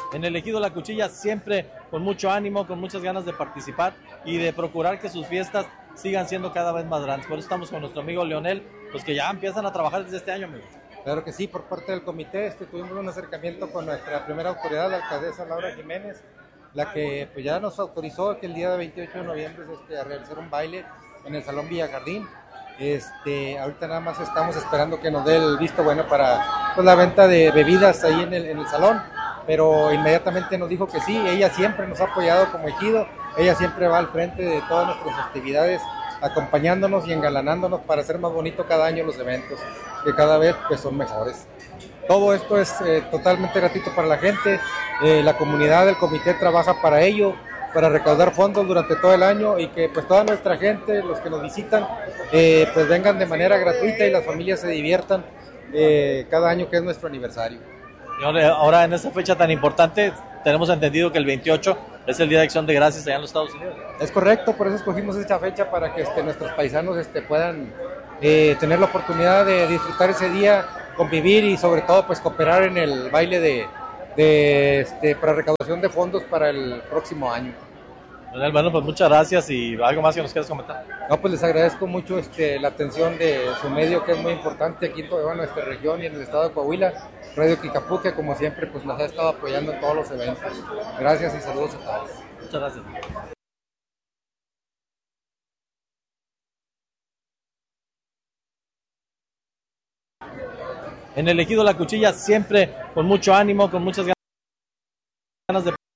En el Ejido La Cuchilla siempre con mucho ánimo, con muchas ganas de participar y de procurar que sus fiestas sigan siendo cada vez más grandes. Por eso estamos con nuestro amigo Leonel, pues que ya empiezan a trabajar desde este año, amigo. Claro que sí, por parte del comité tuvimos un acercamiento con nuestra primera autoridad, la alcaldesa Laura Jiménez, la que pues, ya nos autorizó que el día 28 de noviembre a realizar un baile en el Salón Villarjardín. Ahorita nada más estamos esperando que nos dé el visto bueno para pues, la venta de bebidas ahí en el salón, pero inmediatamente nos dijo que sí. Ella siempre nos ha apoyado como ejido, ella siempre va al frente de todas nuestras festividades, acompañándonos y engalanándonos para hacer más bonito cada año los eventos, que cada vez pues, son mejores. Todo esto es totalmente gratuito para la gente, la comunidad del comité trabaja para ello, para recaudar fondos durante todo el año y que pues toda nuestra gente, los que nos visitan, pues vengan de manera gratuita y las familias se diviertan cada año que es nuestro aniversario. Y ahora en esta fecha tan importante, tenemos entendido que el 28 es el Día de Acción de Gracias allá en los Estados Unidos. Es correcto, por eso escogimos esta fecha para que nuestros paisanos puedan tener la oportunidad de disfrutar ese día, convivir y sobre todo pues cooperar en el baile para recaudación de fondos para el próximo año. Bueno, pues muchas gracias y algo más que nos quieras comentar. No, pues les agradezco mucho la atención de su medio, que es muy importante aquí en nuestra región y en el estado de Coahuila. Radio Kicapú, que como siempre pues nos ha estado apoyando en todos los eventos. Gracias y saludos a todos. Muchas gracias. En el Ejido La Cuchilla siempre con mucho ánimo, con muchas ganas de